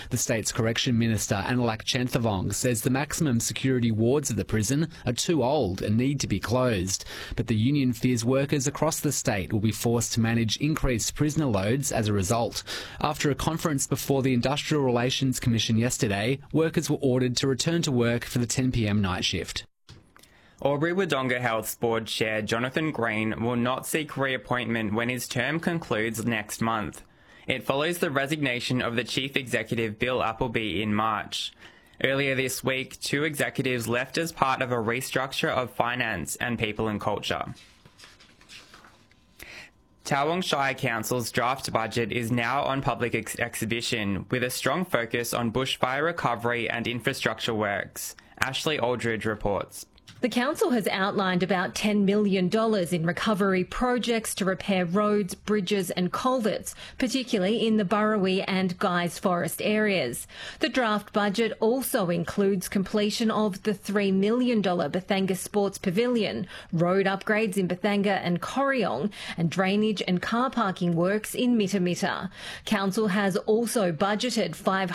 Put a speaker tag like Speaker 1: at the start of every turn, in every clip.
Speaker 1: The state's correction minister, Analak Chenthavong, says the maximum security wards of the prison are too old and need to be closed. But the union fears workers across the state will be forced to manage increased prisoner loads as a result. After a conference before the Industrial Relations Commission yesterday, workers were ordered to return to work for the 10 p.m. night shift.
Speaker 2: Albury-Wodonga Health's board chair Jonathan Green will not seek reappointment when his term concludes next month. It follows the resignation of the chief executive Bill Appleby in March. Earlier this week, 2 executives left as part of a restructure of finance and people and culture. Tawong Shire Council's draft budget is now on public exhibition, with a strong focus on bushfire recovery and infrastructure works. Ashley Aldridge reports.
Speaker 3: The council has outlined about $10 million in recovery projects to repair roads, bridges and culverts, particularly in the Burrawee and Guys Forest areas. The draft budget also includes completion of the $3 million Bethanga Sports Pavilion, road upgrades in Bethanga and Corryong, and drainage and car parking works in Mitta. Council has also budgeted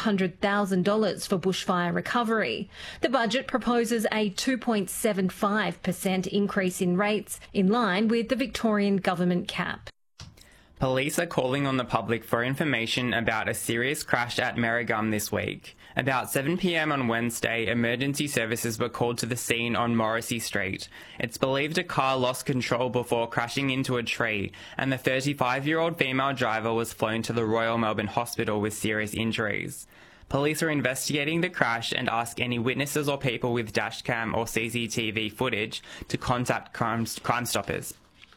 Speaker 3: $500,000 for bushfire recovery. The budget proposes a 2.75% increase in rates, in line with the Victorian government cap.
Speaker 2: Police are calling on the public for information about a serious crash at Merrigum this week. About 7 p.m. on Wednesday, emergency services were called to the scene on Morrissey Street. It's believed a car lost control before crashing into a tree, and the 35-year-old female driver was flown to the Royal Melbourne Hospital with serious injuries. Police are investigating the crash and ask any witnesses or people with dashcam or CCTV footage to contact Crime Stoppers.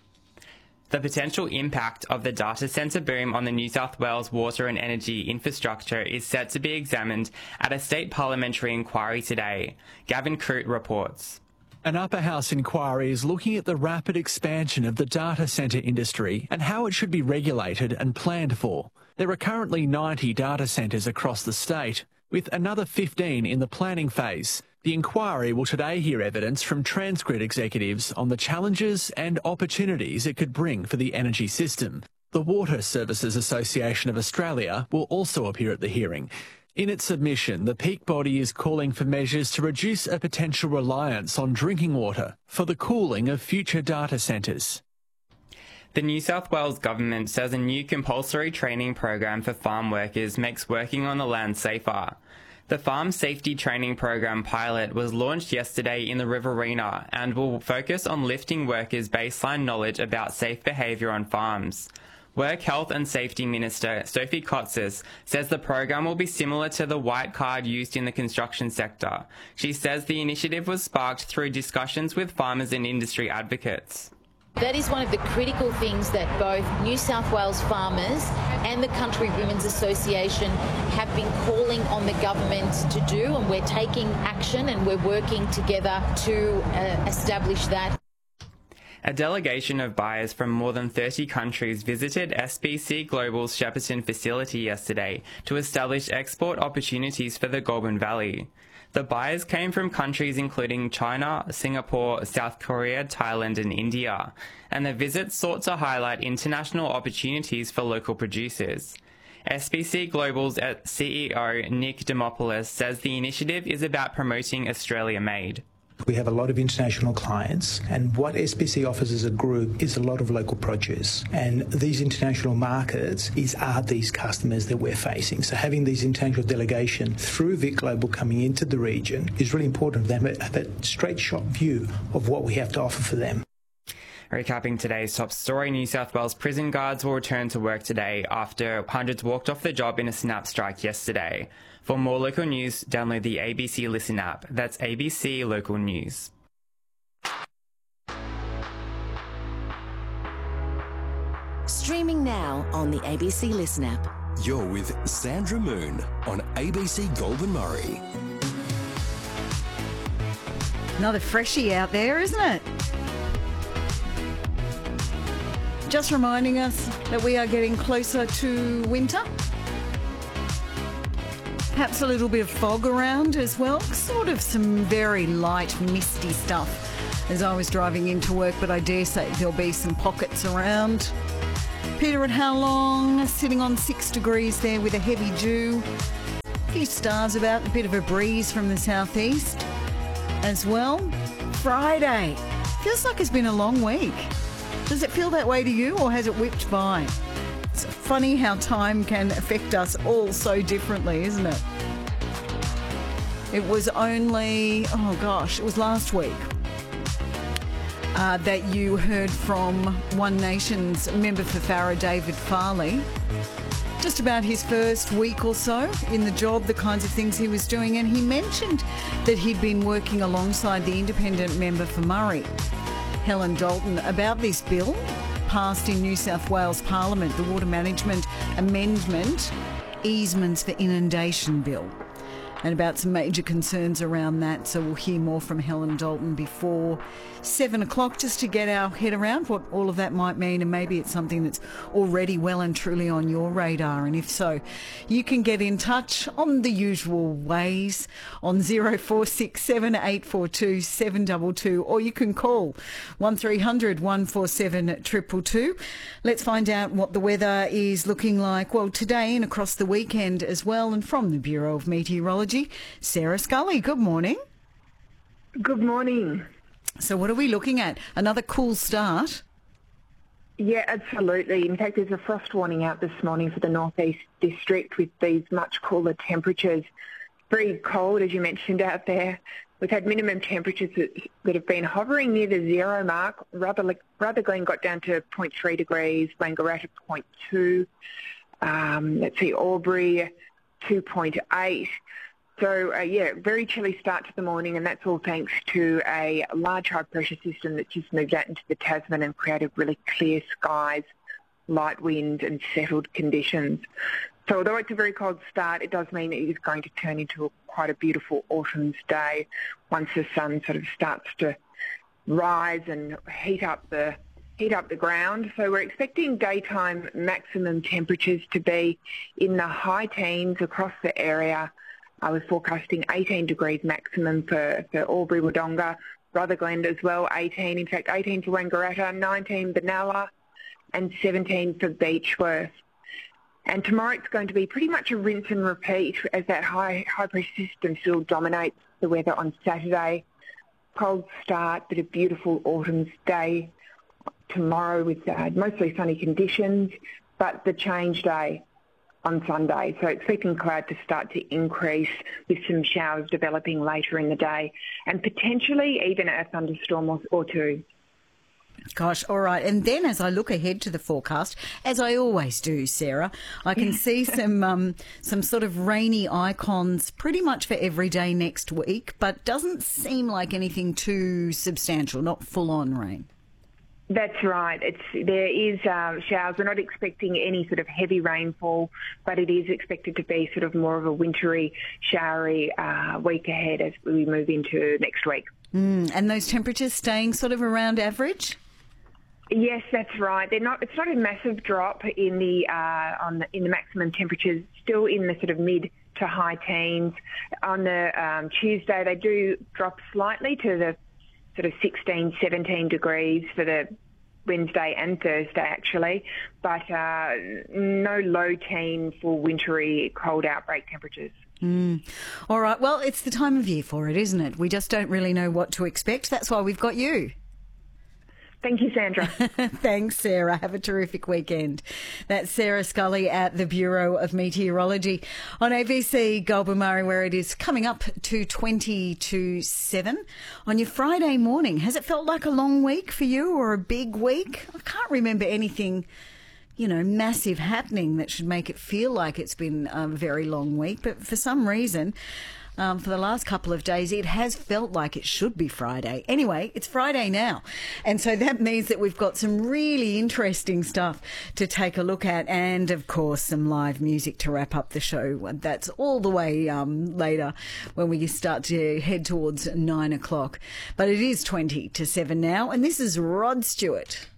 Speaker 2: The potential impact of the data centre boom on the New South Wales water and energy infrastructure is set to be examined at a state parliamentary inquiry today. Gavin Coote reports.
Speaker 4: An upper house inquiry is looking at the rapid expansion of the data centre industry and how it should be regulated and planned for. There are currently 90 data centres across the state, with another 15 in the planning phase. The inquiry will today hear evidence from Transgrid executives on the challenges and opportunities it could bring for the energy system. The Water Services Association of Australia will also appear at the hearing. In its submission, the peak body is calling for measures to reduce a potential reliance on drinking water for the cooling of future data centres.
Speaker 2: The New South Wales Government says a new compulsory training program for farm workers makes working on the land safer. The Farm Safety Training Program pilot was launched yesterday in the Riverina and will focus on lifting workers' baseline knowledge about safe behaviour on farms. Work Health and Safety Minister Sophie Kotsis says the program will be similar to the white card used in the construction sector. She says the initiative was sparked through discussions with farmers and industry advocates.
Speaker 5: That is one of the critical things that both New South Wales farmers and the Country Women's Association have been calling on the government to do, and we're taking action and we're working together to establish that.
Speaker 2: A delegation of buyers from more than 30 countries visited SBC Global's Shepparton facility yesterday to establish export opportunities for the Goulburn Valley. The buyers came from countries including China, Singapore, South Korea, Thailand and India, and the visit sought to highlight international opportunities for local producers. SBC Global's CEO Nick Demopoulos says the initiative is about promoting Australia-made.
Speaker 6: We have a lot of international clients, and what SBC offers as a group is a lot of local produce. And these international markets are these customers that we're facing. So having these international delegation through Vic Global coming into the region is really important for them to have a straight shot view of what we have to offer for them.
Speaker 2: Recapping today's top story, New South Wales prison guards will return to work today after hundreds walked off the job in a snap strike yesterday. For more local news, download the ABC Listen app. That's ABC Local News.
Speaker 7: Streaming now on the ABC Listen app.
Speaker 8: You're with Sandra Moon on ABC Goulburn Murray.
Speaker 9: Another freshie out there, isn't it? Just reminding us that we are getting closer to winter. Perhaps a little bit of fog around as well. Sort of some very light, misty stuff as I was driving into work, but I dare say there'll be some pockets around. Peter at How Long, sitting on 6 degrees there with a heavy dew. few stars about, a bit of a breeze from the southeast as well. Friday. Feels like it's been a long week. Does it feel that way to you, or has it whipped by? It's funny how time can affect us all so differently, isn't it? It was only, it was last week that you heard from One Nation's member for Farrer, David Farley, just about his first week or so in the job, the kinds of things he was doing, and he mentioned that he'd been working alongside the independent member for Murray, Helen Dalton, about this bill passed in New South Wales Parliament, the Water Management Amendment Easements for Inundation Bill, and about some major concerns around that. So we'll hear more from Helen Dalton before 7 o'clock, just to get our head around what all of that might mean, and maybe it's something that's already well and truly on your radar. And if so, you can get in touch on the usual ways on 0467 842 722, or you can call 1300 147 222. Let's find out what the weather is looking like, well, today and across the weekend as well. And from the Bureau of Meteorology, Sarah Scully, good morning.
Speaker 10: Good morning.
Speaker 9: So what are we looking at? Another cool start?
Speaker 10: Yeah, absolutely. In fact, there's a frost warning out this morning for the Northeast District with these much cooler temperatures. Very cold, as you mentioned, out there. We've had minimum temperatures that have been hovering near the zero mark. Rutherglen got down to 0.3 degrees, Wangaratta 0.2. Let's see, Albury 2.8. So, very chilly start to the morning, and that's all thanks to a large high-pressure system that just moved out into the Tasman and created really clear skies, light wind and settled conditions. So although it's a very cold start, it does mean it is going to turn into quite a beautiful autumn's day once the sun sort of starts to rise and heat up the ground. So we're expecting daytime maximum temperatures to be in the high teens across the area. I was forecasting 18 degrees maximum for Albury, Wodonga, Rutherglen as well, 18. In fact, 18 for Wangaratta, 19 Benalla, and 17 for Beechworth. And tomorrow it's going to be pretty much a rinse and repeat as that high-pressure system still dominates the weather on Saturday. Cold start, but a beautiful autumn's day tomorrow with mostly sunny conditions, but the change day on Sunday. So expecting cloud to start to increase with some showers developing later in the day and potentially even a thunderstorm or two.
Speaker 9: Gosh, all right. And then as I look ahead to the forecast, as I always do, Sarah, I can see some sort of rainy icons pretty much for every day next week, but doesn't seem like anything too substantial, not full-on rain.
Speaker 10: That's right. There is showers. We're not expecting any sort of heavy rainfall, but it is expected to be sort of more of a wintry, showery week ahead as we move into next week.
Speaker 9: And those temperatures staying sort of around average?
Speaker 10: Yes, that's right. It's not a massive drop in the maximum temperatures. Still in the sort of mid to high teens. On the Tuesday, they do drop slightly to the sort of 16, 17 degrees for the Wednesday and Thursday, actually, but no low teen for wintry cold outbreak temperatures.
Speaker 9: All right. Well, it's the time of year for it, isn't it? We just don't really know what to expect. That's why we've got you.
Speaker 10: Thank you, Sandra.
Speaker 9: Thanks, Sarah. Have a terrific weekend. That's Sarah Scully at the Bureau of Meteorology on ABC Goulburn Murray, where it is coming up to 20 to 7 on your Friday morning. Has it felt like a long week for you or a big week? I can't remember anything, massive happening that should make it feel like it's been a very long week. But for some reason, for the last couple of days, it has felt like it should be Friday. Anyway, it's Friday now. And so that means that we've got some really interesting stuff to take a look at and, of course, some live music to wrap up the show. That's all the way later when we start to head towards 9 o'clock. But it is 20 to 7 now, and this is Rod Stewart.